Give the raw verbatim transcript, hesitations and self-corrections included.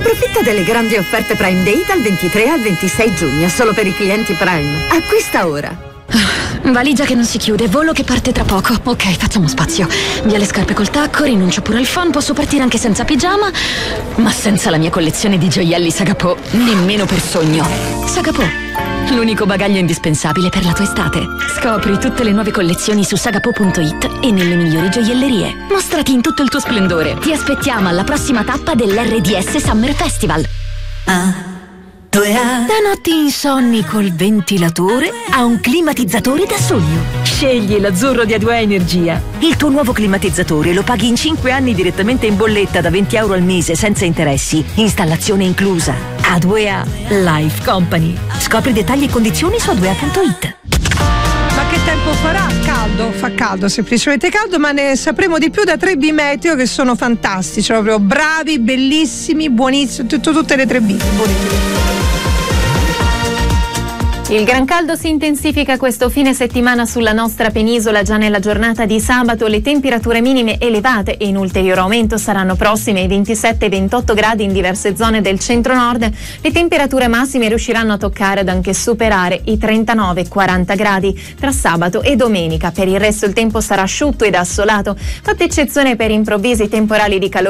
Approfitta delle grandi offerte Prime Day dal ventitré al ventisei giugno, solo per i clienti Prime. Acquista ora. Valigia che non si chiude, volo che parte tra poco. Ok, facciamo spazio. Via le scarpe col tacco, rinuncio pure al phon, posso partire anche senza pigiama, ma senza la mia collezione di gioielli Sagapò, nemmeno per sogno. Sagapò, l'unico bagaglio indispensabile per la tua estate. Scopri tutte le nuove collezioni su sagapò punto it e nelle migliori gioiellerie. Mostrati in tutto il tuo splendore. Ti aspettiamo alla prossima tappa dell'R D S Summer Festival. Ah. Da notti insonni col ventilatore a un climatizzatore da sogno. Scegli l'azzurro di A due A Energia. Il tuo nuovo climatizzatore lo paghi in cinque anni direttamente in bolletta da venti euro al mese senza interessi. Installazione inclusa. A due A Life Company. Scopri dettagli e condizioni su a due a punto it. Ma che tempo farà? Caldo, fa caldo, semplicemente caldo, ma ne sapremo di più da tre B Meteo che sono fantastici, proprio bravi, bellissimi, buonissimi, tutto, tutte le tre B. Buonissimi. Il gran caldo si intensifica questo fine settimana sulla nostra penisola. Già nella giornata di sabato le temperature minime elevate e in ulteriore aumento saranno prossime ai ventisette ventotto gradi in diverse zone del centro-nord. Le temperature massime riusciranno a toccare ed anche superare i trentanove quaranta gradi tra sabato e domenica. Per il resto il tempo sarà asciutto ed assolato, fatta eccezione per improvvisi temporali di calore